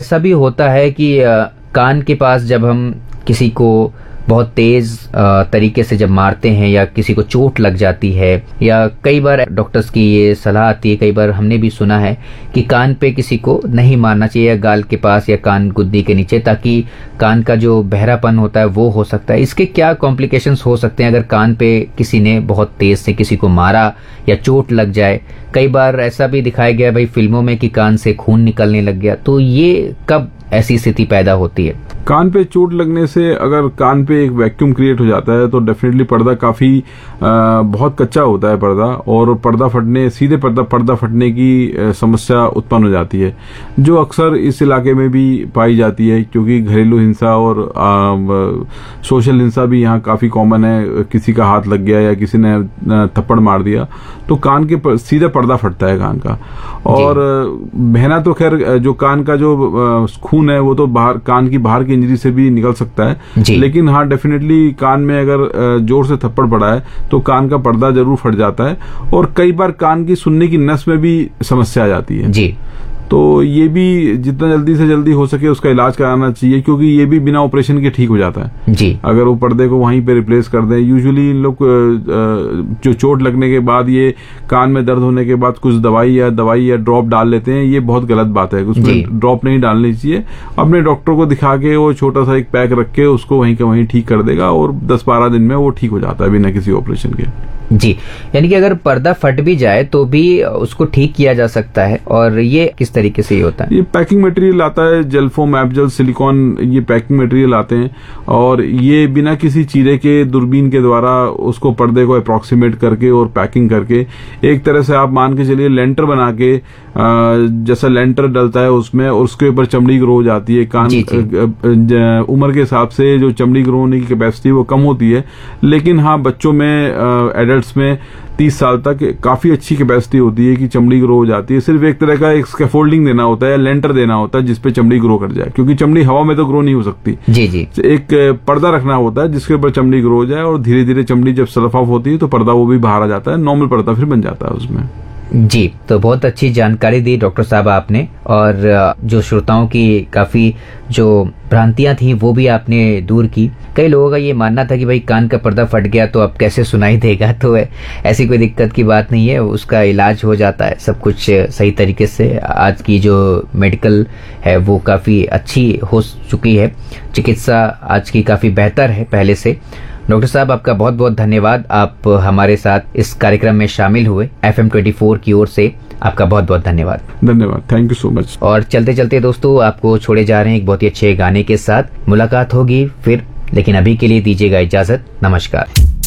ऐसा भी होता है कि कान के पास जब हम किसी को बहुत तेज तरीके से जब मारते हैं या किसी को चोट लग जाती है, या कई बार डॉक्टर्स की ये सलाह आती है, कई बार हमने भी सुना है कि कान पे किसी को नहीं मारना चाहिए, या गाल के पास या कान गुद्दी के नीचे, ताकि कान का जो बहरापन होता है वो हो सकता है। इसके क्या कॉम्प्लिकेशंस हो सकते हैं अगर कान पे किसी ने बहुत तेज से किसी को मारा या चोट लग जाए? कई बार ऐसा भी दिखाया गया भाई फिल्मों में कि कान से खून निकलने लग गया, तो ये कब ऐसी स्थिति पैदा होती है? कान पे चोट लगने से अगर कान पे एक वैक्यूम क्रिएट हो जाता है तो डेफिनेटली पर्दा काफी बहुत कच्चा होता है पर्दा, और पर्दा फटने की समस्या उत्पन्न हो जाती है, जो अक्सर इस इलाके में भी पाई जाती है, क्योंकि घरेलू हिंसा और सोशल हिंसा भी यहाँ काफी कॉमन है। किसी का हाथ लग गया या किसी ने थप्पड़ मार दिया तो कान के सीधे पर्दा फटता है कान का। और बहना तो खैर जो कान का जो खून है वो तो कान की बाहर की इंजरी से भी निकल सकता है, लेकिन हाँ डेफिनेटली कान में अगर जोर से थप्पड़ पड़ा है तो कान का पर्दा जरूर फट जाता है, और कई बार कान की सुनने की नस में भी समस्या आ जाती है जी। तो ये भी जितना जल्दी से जल्दी हो सके उसका इलाज कराना चाहिए, क्योंकि ये भी बिना ऑपरेशन के ठीक हो जाता है जी। अगर वो पर्दे को वहीं पे रिप्लेस कर दें, यूजुअली इन लोग जो चोट लगने के बाद ये कान में दर्द होने के बाद कुछ दवाई या ड्रॉप डाल लेते हैं, ये बहुत गलत बात है। उसमें ड्रॉप नहीं डालनी चाहिए। अपने डॉक्टर को दिखा के वो छोटा सा एक पैक रख के उसको वहीं के वहीं ठीक कर देगा, और 10-12 दिन में वो ठीक हो जाता है बिना किसी ऑपरेशन के जी। यानी कि अगर पर्दा फट भी जाए तो भी उसको ठीक किया जा सकता है। और ये किस तरीके से ये होता है? ये पैकिंग मटेरियल आता है, जेल फोम, एपजेल, सिलिकॉन, ये पैकिंग मटेरियल आते हैं, और ये बिना किसी चीरे के दूरबीन के द्वारा उसको पर्दे को अप्रोक्सीमेट करके और पैकिंग करके, एक तरह से आप मान के चलिए लेंटर बना के, जैसा लेंटर डलता है उसमें, और उसके ऊपर चमड़ी ग्रो हो जाती है। कान उम्र के हिसाब से जो चमड़ी ग्रो होने की कैपेसिटी वो कम होती है, लेकिन हाँ बच्चों में, एडल्ट्स में 30 साल तक काफी अच्छी कैपेसिटी होती है कि चमड़ी ग्रो हो जाती है। सिर्फ एक तरह का एक स्कैफोल्डिंग देना होता है या लेंटर देना होता है जिसपे चमड़ी ग्रो कर जाए, क्योंकि चमड़ी हवा में तो ग्रो नहीं हो सकती जी जी। एक पर्दा रखना होता है जिसके ऊपर चमड़ी ग्रो हो जाए, और धीरे धीरे चमड़ी जब सल्फ ऑफ होती है तो पर्दा वो भी बाहर आ जाता है, नॉर्मल पर्दा फिर बन जाता है उसमें जी। तो बहुत अच्छी जानकारी दी डॉक्टर साहब आपने, और जो श्रोताओं की काफी जो भ्रांतियां थी वो भी आपने दूर की। कई लोगों का ये मानना था कि भाई कान का पर्दा फट गया तो अब कैसे सुनाई देगा, तो ऐसी कोई दिक्कत की बात नहीं है, उसका इलाज हो जाता है सब कुछ सही तरीके से। आज की जो मेडिकल है वो काफी अच्छी हो चुकी है, चिकित्सा आज की काफी बेहतर है पहले से। डॉक्टर साहब आपका बहुत बहुत धन्यवाद, आप हमारे साथ इस कार्यक्रम में शामिल हुए। FM 24 की ओर से आपका बहुत बहुत धन्यवाद। धन्यवाद, थैंक यू सो मच। और चलते चलते दोस्तों आपको छोड़े जा रहे हैं एक बहुत ही अच्छे गाने के साथ। मुलाकात होगी फिर, लेकिन अभी के लिए दीजिएगा इजाजत। नमस्कार।